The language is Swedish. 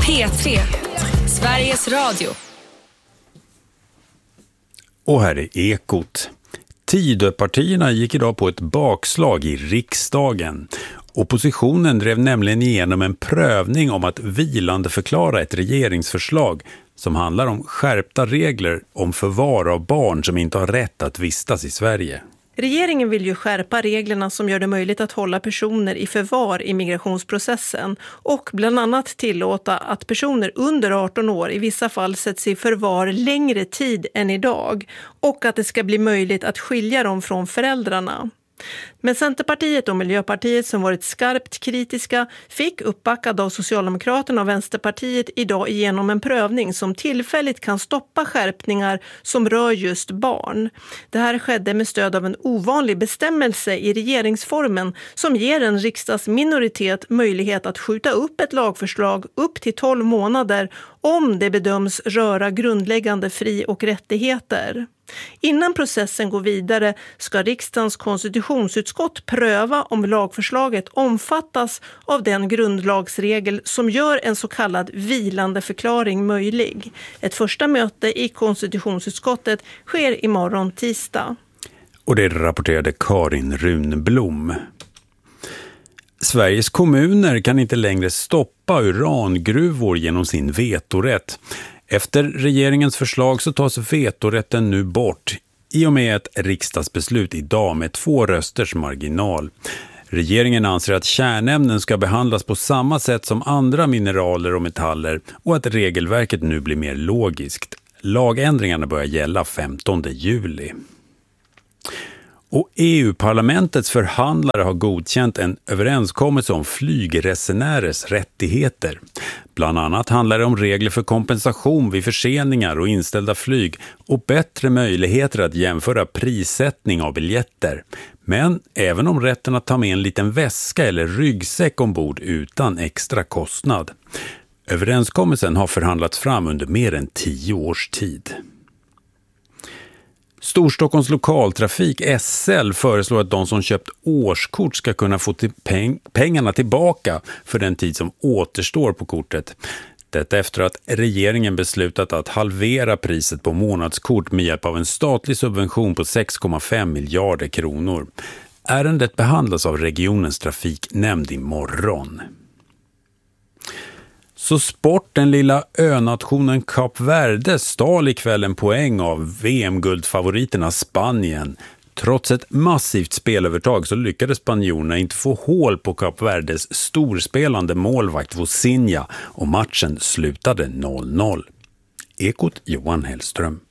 P3, Sveriges Radio. Och här är Ekot. Tidöpartierna gick idag på ett bakslag i riksdagen. Oppositionen drev nämligen igenom en prövning om att vilandeförklara ett regeringsförslag som handlar om skärpta regler om förvar av barn som inte har rätt att vistas i Sverige. Regeringen vill ju skärpa reglerna som gör det möjligt att hålla personer i förvar i migrationsprocessen och bland annat tillåta att personer under 18 år i vissa fall sätts i förvar längre tid än idag och att det ska bli möjligt att skilja dem från föräldrarna. Men Centerpartiet och Miljöpartiet, som varit skarpt kritiska, fick uppbackad av Socialdemokraterna och Vänsterpartiet idag igenom en prövning som tillfälligt kan stoppa skärpningar som rör just barn. Det här skedde med stöd av en ovanlig bestämmelse i regeringsformen som ger en riksdagsminoritet möjlighet att skjuta upp ett lagförslag upp till 12 månader om det bedöms röra grundläggande fri- och rättigheter. Innan processen går vidare ska riksdagens konstitutionsutskott pröva om lagförslaget omfattas av den grundlagsregel som gör en så kallad vilandeförklaring möjlig. Ett första möte i konstitutionsutskottet sker imorgon tisdag. Och det rapporterade Karin Runblom. Sveriges kommuner kan inte längre stoppa urangruvor genom sin vetorätt. Efter regeringens förslag så tas vetorätten nu bort i och med ett riksdagsbeslut idag med 2 rösters marginal. Regeringen anser att kärnämnen ska behandlas på samma sätt som andra mineraler och metaller och att regelverket nu blir mer logiskt. Lagändringarna börjar gälla 15 juli. Och EU-parlamentets förhandlare har godkänt en överenskommelse om flygresenärers rättigheter. Bland annat handlar det om regler för kompensation vid förseningar och inställda flyg och bättre möjligheter att jämföra prissättning av biljetter. Men även om rätten att ta med en liten väska eller ryggsäck ombord utan extra kostnad. Överenskommelsen har förhandlats fram under mer än 10 års tid. Storstockholms lokaltrafik SL föreslår att de som köpt årskort ska kunna få pengarna tillbaka för den tid som återstår på kortet. Detta efter att regeringen beslutat att halvera priset på månadskort med hjälp av en statlig subvention på 6,5 miljarder kronor. Ärendet behandlas av regionens trafiknämnd imorgon. Så sporten lilla önationen Kap Verde stal ikväll en poäng av VM-guldfavoriterna Spanien. Trots ett massivt spelövertag så lyckades spanjorerna inte få hål på Kap Verdes storspelande målvakt Vozinha och matchen slutade 0-0. Ekot Johan Hellström.